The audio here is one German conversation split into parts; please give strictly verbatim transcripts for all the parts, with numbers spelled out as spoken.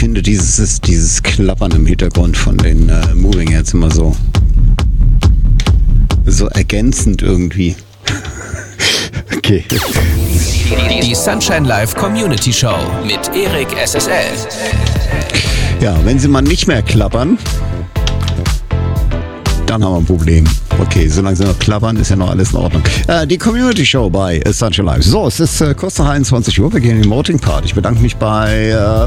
finde dieses, dieses Klappern im Hintergrund von den äh, Moving Heads immer so, so ergänzend irgendwie. Okay. Die Sunshine Live Community Show mit Erik S S L. Ja, wenn sie mal nicht mehr klappern, dann haben wir ein Problem. Okay, solange sie noch klappern, ist ja noch alles in Ordnung. Äh, die Community Show bei äh, Sunshine Live. So, es ist äh, kurz nach einundzwanzig Uhr. Wir gehen in den Voting Part. Ich bedanke mich bei äh,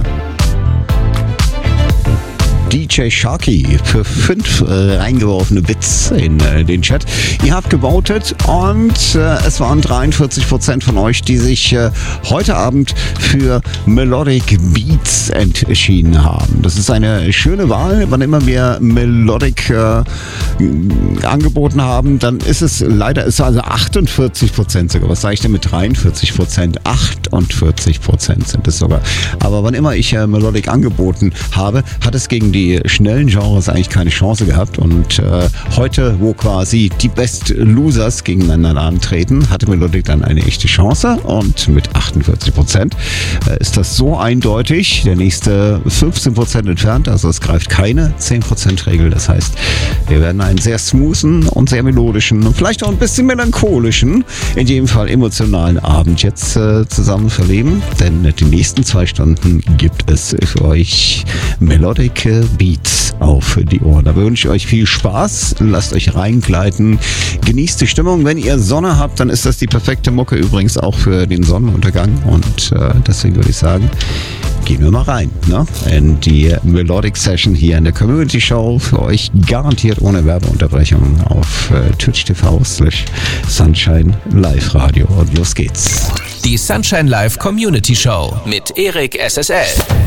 D J Sharky für fünf äh, reingeworfene Bits in äh, den Chat. Ihr habt gewotet und äh, es waren dreiundvierzig Prozent von euch, die sich äh, heute Abend für Melodic Beats entschieden haben. Das ist eine schöne Wahl. Wann immer wir Melodic äh, angeboten haben, dann ist es leider ist also achtundvierzig Prozent sogar. Was sage ich denn mit dreiundvierzig Prozent? achtundvierzig Prozent sind es sogar. Aber wann immer ich äh, Melodic angeboten habe, hat es gegen die schnellen Genres eigentlich keine Chance gehabt. Und äh, heute, wo quasi die Best Losers gegeneinander antreten, hatte Melodic dann eine echte Chance. Und mit achtundvierzig Prozent äh, ist das so eindeutig. Der nächste fünfzehn Prozent entfernt. Also es greift keine zehn Prozent Regel. Das heißt, wir werden einen sehr smoothen und sehr melodischen und vielleicht auch ein bisschen melancholischen, in jedem Fall emotionalen Abend jetzt äh, zusammen verleben. Denn die nächsten zwei Stunden gibt es für euch Melodic Beats auf die Ohren. Da wünsche ich euch viel Spaß. Lasst euch reingleiten. Genießt die Stimmung. Wenn ihr Sonne habt, dann ist das die perfekte Mucke übrigens auch für den Sonnenuntergang. Und äh, deswegen würde ich sagen, gehen wir mal rein, ne? In die Melodic Session hier in der Community Show. Für euch garantiert ohne Werbeunterbrechung auf äh, Twitch T V slash Sunshine Live Radio. Und los geht's. Die Sunshine Live Community Show mit Erik S S L.